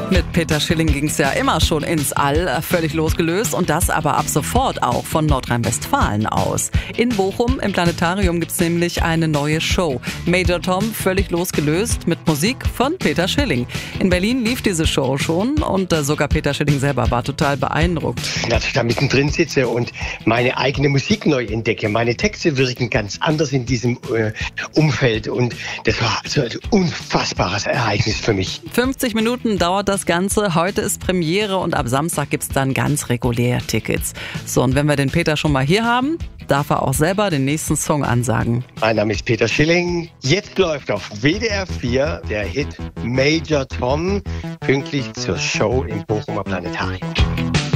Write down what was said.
Mit Peter Schilling ging es ja immer schon ins All, völlig losgelöst und das aber ab sofort auch von Nordrhein-Westfalen aus. In Bochum im Planetarium gibt es nämlich eine neue Show. Major Tom, völlig losgelöst mit Musik von Peter Schilling. In Berlin lief diese Show schon und sogar Peter Schilling selber war total beeindruckt. Dass ich da mittendrin sitze und meine eigene Musik neu entdecke. Meine Texte wirken ganz anders in diesem Umfeld und das war also ein unfassbares Ereignis für mich. 50 Minuten dauert das Ganze. Heute ist Premiere und ab Samstag gibt es dann ganz regulär Tickets. So, und wenn wir den Peter schon mal hier haben, darf er auch selber den nächsten Song ansagen. Mein Name ist Peter Schilling. Jetzt läuft auf WDR 4 der Hit Major Tom, pünktlich zur Show im Bochumer Planetarium.